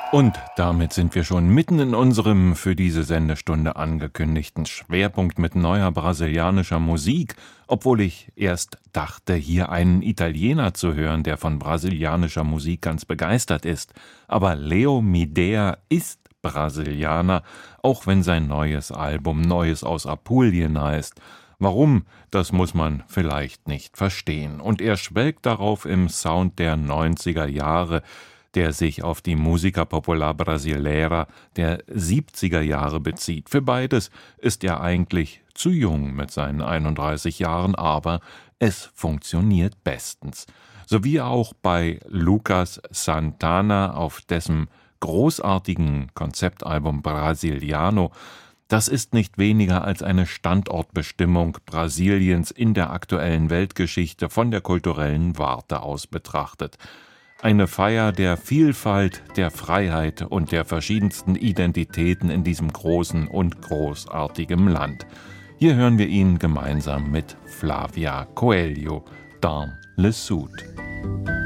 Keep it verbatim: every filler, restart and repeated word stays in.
Und damit sind wir schon mitten in unserem für diese Sendestunde angekündigten Schwerpunkt mit neuer brasilianischer Musik, obwohl ich erst dachte, hier einen Italiener zu hören, der von brasilianischer Musik ganz begeistert ist. Aber Leo Midea ist Brasilianer, auch wenn sein neues Album Neues aus Apulien heißt. Warum, das muss man vielleicht nicht verstehen. Und er schwelgt darauf im Sound der neunziger Jahre, der sich auf die Música Popular Brasileira der siebziger Jahre bezieht. Für beides ist er eigentlich zu jung mit seinen einunddreißig Jahren, aber es funktioniert bestens. So wie auch bei Lucas Santana auf dessen großartigen Konzeptalbum Brasiliano. Das ist nicht weniger als eine Standortbestimmung Brasiliens in der aktuellen Weltgeschichte von der kulturellen Warte aus betrachtet. Eine Feier der Vielfalt, der Freiheit und der verschiedensten Identitäten in diesem großen und großartigen Land. Hier hören wir ihn gemeinsam mit Flavia Coelho, Dans le Sud.